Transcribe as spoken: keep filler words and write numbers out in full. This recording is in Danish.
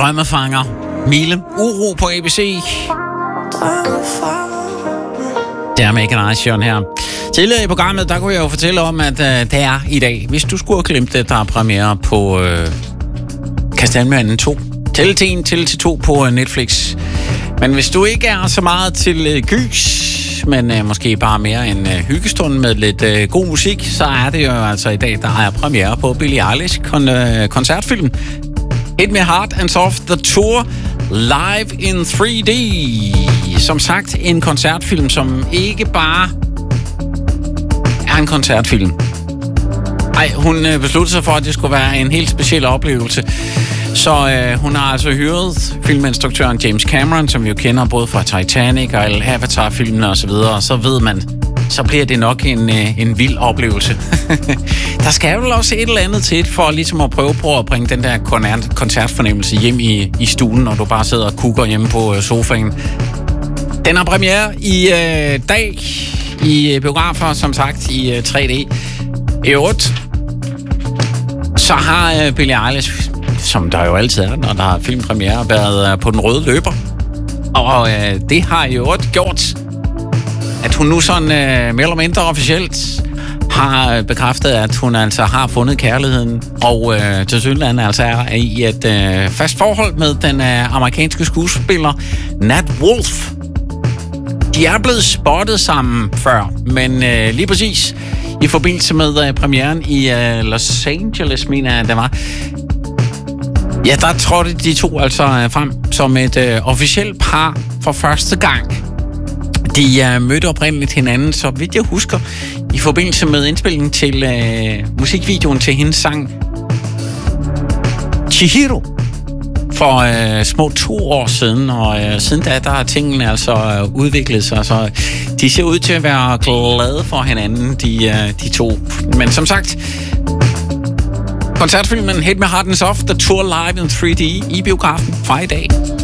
Drømmefanger. Mile. Uro på A B C. Det er Megan Eichhorn her. Tidligere i programmet, der kunne jeg jo fortælle om, at øh, det er i dag, hvis du skulle have glemt det, der er premiere på øh, Kastanjemanden to. Tælle til en, tælle til to på øh, Netflix. Men hvis du ikke er så meget til øh, gys, men øh, måske bare mere en øh, hyggestund med lidt øh, god musik, så er det jo altså i dag, der er premiere på Billie Eilish kon- øh, koncertfilm. Hit Me Hard and Soft, The Tour, live in tre D. Som sagt, en koncertfilm, som ikke bare er en koncertfilm. Ej, hun øh, besluttede sig for, at det skulle være en helt speciel oplevelse. Så øh, hun har altså hyret filminstruktøren James Cameron, som vi jo kender både fra Titanic og alle Avatar-filmene og så videre. Og så ved man, så bliver det nok en, øh, en vild oplevelse. Der skal jo også et eller andet til, for ligesom at prøve på at bringe den der koncertfornemmelse hjem i, i stuen, når du bare sidder og kukker hjemme på øh, sofaen. Den har premiere i øh, dag i biografer, som sagt, i øh, tre D. I øvrigt, så har øh, Billie Eilish, som der jo altid er, når der har filmpremiere, været øh, på den røde løber. Og øh, det har i øvrigt gjort, at hun nu sådan øh, mere eller mindre officielt har bekræftet, at hun altså har fundet kærligheden, og øh, til synligheden altså er i et øh, fast forhold med den øh, amerikanske skuespiller Nat Wolff. De er blevet spottet sammen før, men øh, lige præcis i forbindelse med øh, premieren i øh, Los Angeles, mener jeg, det var. Ja, der trådte de to altså øh, frem som et øh, officielt par for første gang. De øh, mødte oprindeligt hinanden, så vidt jeg husker, i forbindelse med indspillingen til øh, musikvideoen til hendes sang Chihiro for øh, små to år siden, og øh, siden da, der har tingene altså øh, udviklet sig, så de ser ud til at være glade for hinanden, de, øh, de to. Men som sagt, koncertfilmen Hit Me Hard and Soft, The Tour live in tre D i biografen fra i dag.